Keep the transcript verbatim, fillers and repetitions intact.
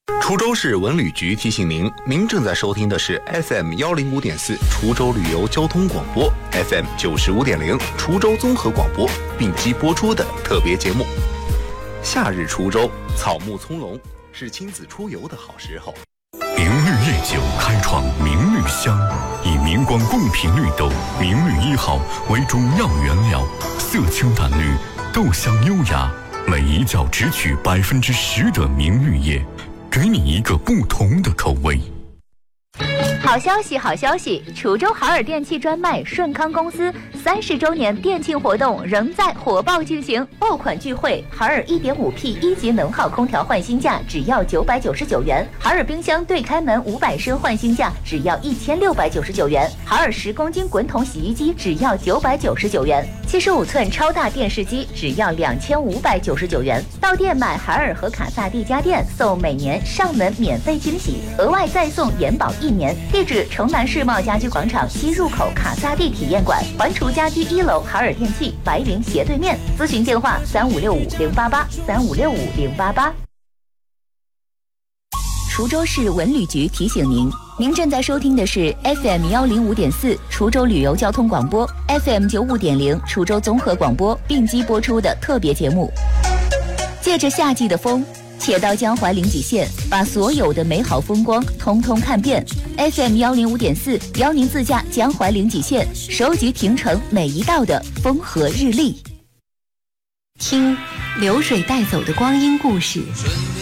滁州市文旅局提醒您，您正在收听的是 F M 一零五点四 滁州旅游交通广播 ，F M 九十五点零 滁州综合广播并机播出的特别节目。夏日滁州，草木葱茏，是亲子出游的好时候。 明绿夜酒开创明绿香，以明光贡品绿豆明绿一号为主要原料，色清淡绿，豆香优雅，每一角只取百分之十的明绿叶，给你一个不同的口味。 好消息，好消息！滁州海尔电器专卖顺康公司三十周年店庆活动仍在火爆进行，爆款聚会，海尔 一点五 P 一级能耗空调换新价只要九百九十九元，海尔冰箱对开门五百升换新价只要一千六百九十九元，海尔十公斤滚筒洗衣机只要九百九十九元，七十五寸超大电视机只要两千五百九十九元。到店买海尔和卡萨帝家电，送每年上门免费惊喜，额外再送延保一年。地址：城南世贸家居广场西入口卡萨帝体验馆，环滁家居一楼海尔电器白云斜对面。咨询电话：三五六五零八八三五六五零八八。滁州市文旅局提醒您，您正在收听的是 F M 一零五点四 滁州旅游交通广播 ，F M 九五点零 滁州综合广播并机播出的特别节目。借着夏季的风，且到江淮临济县，把所有的美好风光通通看遍。F M 一零五点四邀您自驾江淮临济县，收集亭城每一道的风和日丽，听流水带走的光阴故事。